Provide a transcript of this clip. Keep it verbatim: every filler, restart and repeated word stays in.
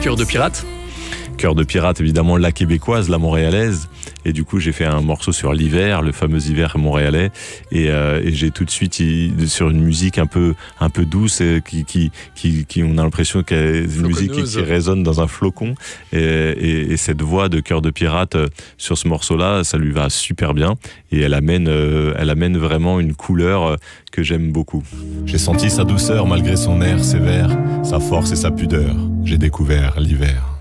Cœur de pirate. Cœur de pirate, évidemment, la québécoise, la montréalaise. Et du coup, j'ai fait un morceau sur l'hiver, le fameux hiver montréalais. Et, euh, et j'ai tout de suite, il, sur une musique un peu, un peu douce, qui, qui, qui, qui on a l'impression qu'elle est une musique qui, qui résonne dans un flocon. Et, et, et cette voix de Cœur de pirate euh, sur ce morceau-là, ça lui va super bien. Et elle amène, euh, elle amène vraiment une couleur euh, que j'aime beaucoup. J'ai senti sa douceur malgré son air sévère, sa force et sa pudeur. J'ai découvert l'hiver.